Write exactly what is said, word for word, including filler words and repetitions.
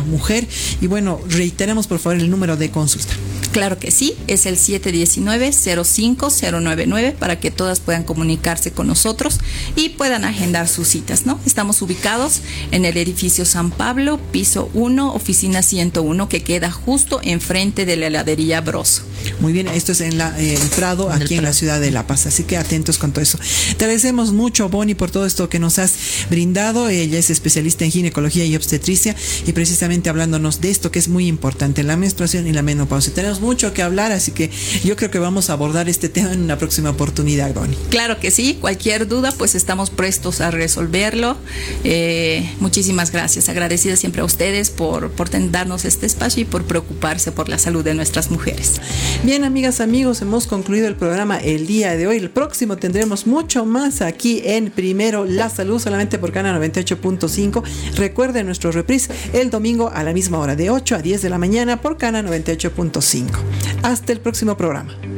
mujer. Y bueno, reiteremos por favor el número de consulta. Claro que sí, es el siete uno nueve, cero cinco cero nueve nueve para que todas puedan comunicarse con nosotros y puedan agendar sus citas, ¿no? Estamos ubicados en el edificio San Pablo, piso uno, oficina ciento uno, que queda justo enfrente de la heladería Broso. Muy bien, esto es en la, eh, el Prado, aquí en la ciudad de La Paz, así que atentos con todo eso. Te agradecemos mucho, Bonnie, por todo esto que nos has brindado. Ella es especialista en ginecología y obstetricia y precisamente hablándonos de esto que es muy importante, la menstruación y la menopausia. Tenemos mucho que hablar, así que yo creo que vamos a abordar este tema en una próxima oportunidad, Bonnie. Claro que sí, cualquier duda, pues estamos prestos a resolverlo. Eh, muchísimas gracias, agradecida siempre a ustedes por, por darnos este espacio y por preocuparse por la salud de nuestras mujeres. Bien, amigas, amigos, hemos concluido el programa el día de hoy. El próximo tendremos mucho más aquí en Primero la Salud, solamente por Cana noventa y ocho punto cinco. Recuerden nuestro reprise el domingo a la misma hora, de ocho a diez de la mañana por Cana noventa y ocho punto cinco. Hasta el próximo programa.